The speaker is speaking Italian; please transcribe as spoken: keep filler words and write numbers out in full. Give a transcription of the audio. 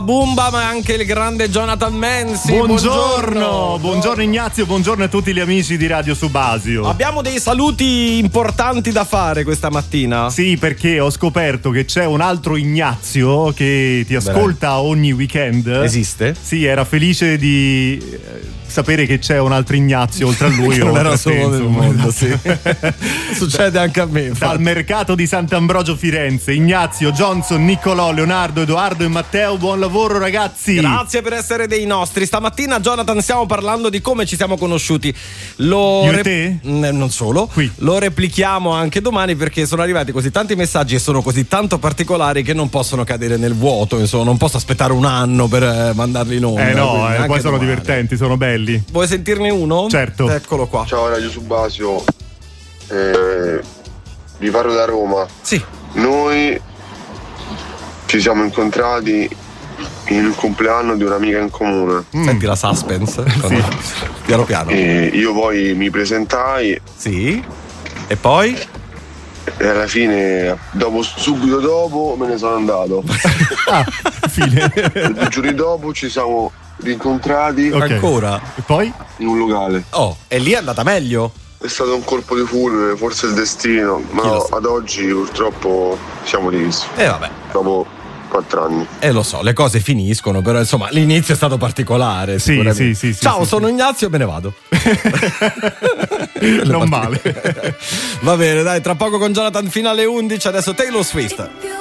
Bumba, ma anche il grande Jonathan Menzi. Buongiorno, buongiorno, buongiorno Ignazio, buongiorno a tutti gli amici di Radio Subasio. Abbiamo dei saluti importanti da fare questa mattina. Sì, perché ho scoperto che c'è un altro Ignazio che ti ascolta Beh. ogni weekend. Esiste? Sì, era felice di sapere che c'è un altro Ignazio oltre a lui. Non era solo nel mondo, sì. Succede anche a me. Infatti. Dal mercato di Sant'Ambrogio Firenze, Ignazio, Johnson, Niccolò, Leonardo, Edoardo e Matteo, buon lavoro ragazzi. Grazie per essere dei nostri. Stamattina, Jonathan, stiamo parlando di come ci siamo conosciuti. Lo Io rep- e te? Non solo. Qui. Lo replichiamo anche domani perché sono arrivati così tanti messaggi e sono così tanto particolari che non possono cadere nel vuoto. Insomma, non posso aspettare un anno per eh, mandarli in onda. Eh no, eh, poi sono domani. divertenti, sono belli. Vuoi sentirne uno? Certo. Eccolo qua. Ciao Radio Subasio, eh, vi parlo da Roma. Sì. Noi ci siamo incontrati in un compleanno di un'amica in comune. Mm. Senti la suspense? Sì. Piano piano. E io poi mi presentai. Sì. E poi? E alla fine, dopo, subito dopo, me ne sono andato. Ah, fine. Due giorni dopo ci siamo rincontrati. Okay. Ancora? E poi? In un locale. Oh, e lì è andata meglio? È stato un colpo di fulmine, forse il destino, ma ad oggi purtroppo siamo divisi. E eh, vabbè. Dopo quattro anni. Eh lo so, le cose finiscono, però insomma l'inizio è stato particolare. Sì, sì, sì, sì. Ciao, sì, sono sì. Ignazio e me ne vado. Non male. Va bene, dai, tra poco con Jonathan fino alle undici, adesso Taylor Swift.